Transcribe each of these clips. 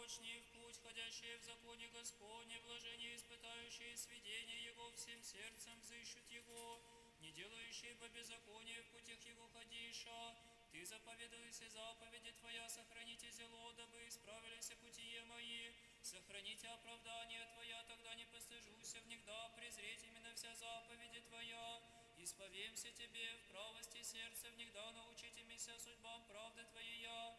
непорочные в путь, ходящие в законе Господне, блажение испытающие сведения Его, всем сердцем взыщут Его, не делающие по беззаконию в путях Его ходиша. Ты заповедуйся заповеди Твоя, сохраните зело, дабы исправились путие мои. Сохраните оправдание Твоя, тогда не постыжуся внегда, презреть именно вся заповеди Твоя. Исповемся Тебе в правости сердца, внегда научите меня судьбам правды Твоей.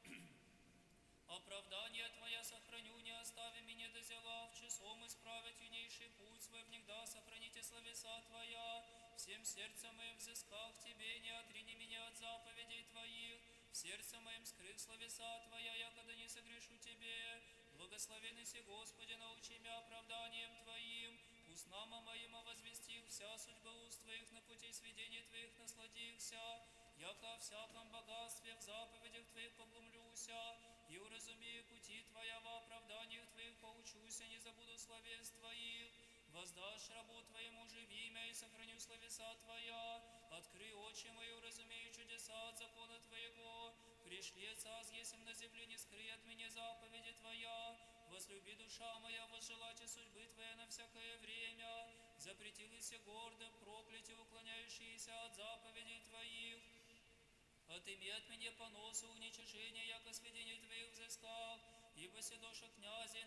Оправдание Твоя сохраню, не остави меня до зела, в часом исправить юнейший путь свой, внегда сохраните словеса Твоя. Всем сердцем моим взыскал к Тебе, не отрини меня от заповедей Твоих. В сердце моем скрых словеса Твоя, якогда не согрешу Тебе. Благословен си, Господи, научи меня оправданием Твоим. Устнам моим возвестих вся судьба уст Твоих, на пути сведений Твоих насладихся. Яко о всяком богатстве в заповедях Твоих поглумлюся, и уразумею пути Твоя, во оправданиях Твоих поучуся, не забуду словес Твоих. Воздашь рабу Твоему, живи имя, и сохраню словеса Твоя. Открый очи мои, уразумею чудеса от закона Твоего. Пришли царь, есмь на земле, не скрый от меня заповеди Твоя. Возлюби душа моя, возжелайте судьбы Твоя на всякое время. Запретились гордым, прокляти, уклоняющиеся от заповедей Твоих. Отыми от меня поносу, уничижения, яко сведений Твоих взыскал, ибо седоша князей